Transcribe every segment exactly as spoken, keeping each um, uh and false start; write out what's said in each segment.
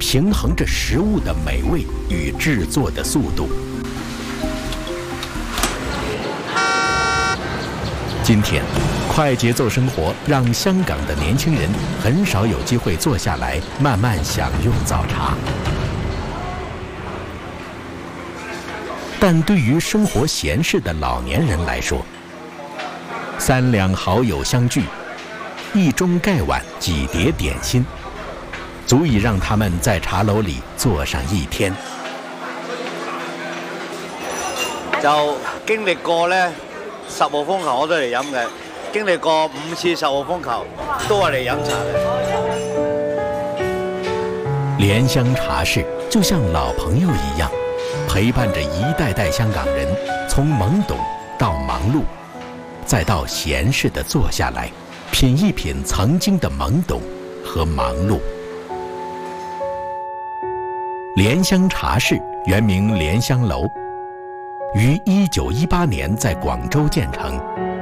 平衡着食物的美味与制作的速度。今天，快节奏生活让香港的年轻人很少有机会坐下来慢慢享用早茶。但对于生活闲适的老年人来说，三两好友相聚，一盅盖碗，几碟点心，足以讓他們在茶樓裏坐上一天。 就經歷過咧十號風球我都嚟飲嘅，經歷過五次十號風球都係嚟飲茶嘅。 蓮香茶室就像老朋友一樣，陪伴着一代代香港人從懵懂到忙碌，再到閒適地坐下來，品一品曾經的懵懂和忙碌。蓮香茶室原名蓮香樓，於一九一八年在廣州建成。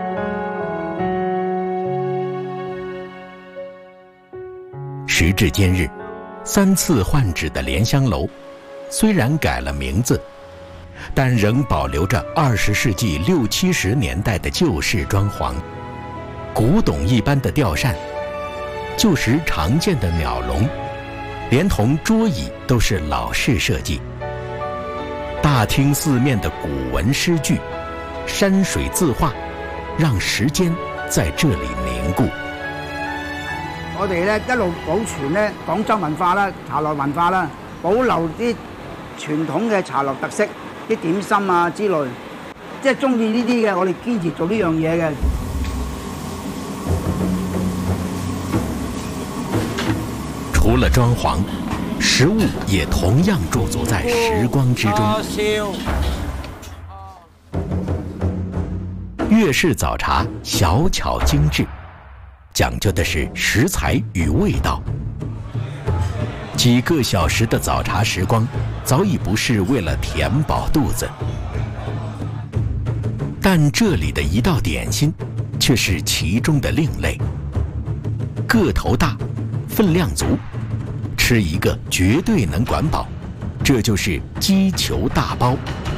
時至今日，三次換址的蓮香樓雖然改了名字，但仍保留着二十世紀六七十年代的舊式裝潢，古董一般的吊扇，舊時常見的鳥籠，連同桌椅都是老式設計。大廳四面的古文詩句、山水字畫，讓時間在這裡凝固。 我哋咧一路保存咧廣州文化啦、茶樓文化啦，保留啲傳統嘅茶樓特色，啲點心啊之類，即係中意呢啲嘅，我哋堅持做呢樣嘢嘅。 除了裝潢，食物也同樣駐足在時光之中。粵式早茶小巧精緻，講究的是食材與味道。幾個小時的早茶時光，早已不是為了填飽肚子。但這裡的一道點心，卻是其中的另類。個頭大，分量足，吃一個絕對能管飽。這就是雞球大包。